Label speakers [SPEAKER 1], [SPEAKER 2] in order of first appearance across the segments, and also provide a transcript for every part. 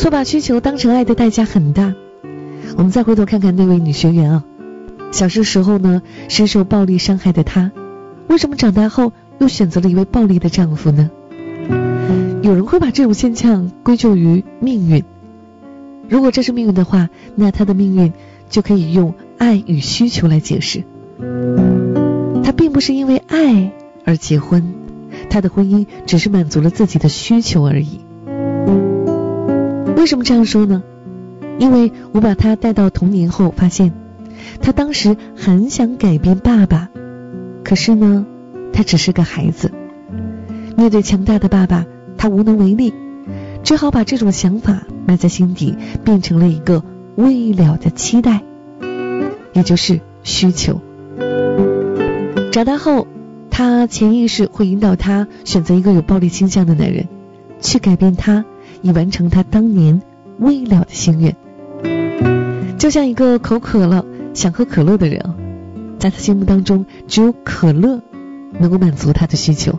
[SPEAKER 1] 错把需求当成爱的代价很大。我们再回头看看那位女学员啊，小时候呢，深受暴力伤害的她，为什么长大后又选择了一位暴力的丈夫呢？有人会把这种现象归咎于命运。如果这是命运的话，那她的命运就可以用爱与需求来解释。她并不是因为爱而结婚，她的婚姻只是满足了自己的需求而已。为什么这样说呢？因为我把她带到童年后，发现她当时很想改变爸爸，可是呢，她只是个孩子。面对强大的爸爸，她无能为力，只好把这种想法埋在心底，变成了一个未了的期待，也就是需求。长大后，她潜意识会引导她选择一个有暴力倾向的男人，去改变他，以完成他当年未了的心愿。就像一个口渴了想喝可乐的人，在他心目当中只有可乐能够满足他的需求。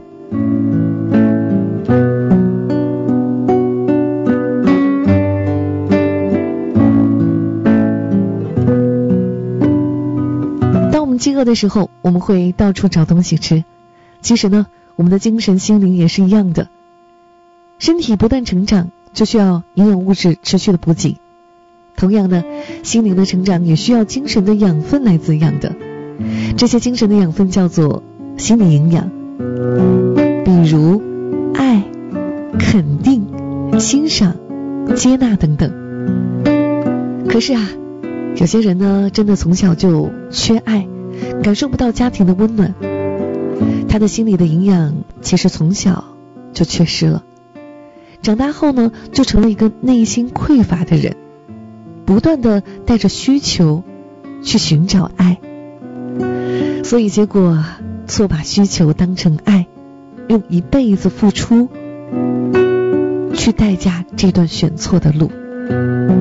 [SPEAKER 1] 当我们饥饿的时候，我们会到处找东西吃，其实呢，我们的精神心灵也是一样的。身体不断成长，就需要营养物质持续的补给。同样的，心灵的成长也需要精神的养分来滋养的。这些精神的养分叫做心理营养，比如爱、肯定、欣赏、接纳等等。可是啊，有些人呢，真的从小就缺爱，感受不到家庭的温暖，他的心理的营养其实从小就缺失了。长大后呢，就成了一个内心匮乏的人，不断的带着需求去寻找爱，所以结果错把需求当成爱，用一辈子付出去代价这段选错的路。